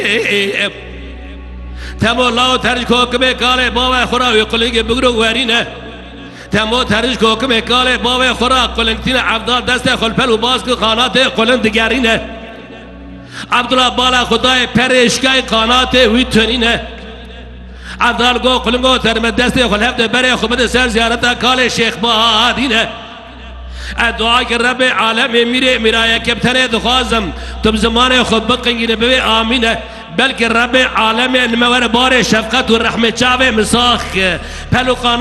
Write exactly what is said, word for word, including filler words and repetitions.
تمو لاو ترج کوکمه کاله باوه خورا و قلنگ بگرو ورینه تمو ترج کوکمه کاله باوه خورا قلنگتین عبدال دست خلپل و باز که خانات قلند دگرینه عبدالله بالا خدای پرشکای قانات وی تنینه عبدال گو قلنگو ترمه دست خلپ ده بره خمد سر زیارت کاله شیخ بادینه دعا که رب عالم میره میرای کبتنه دخوازم تم زمان خود بقنگینه ببه آمینه بلکه رب عالم نمور بار شفقت و رحمت چاوه مساخ پلو قانات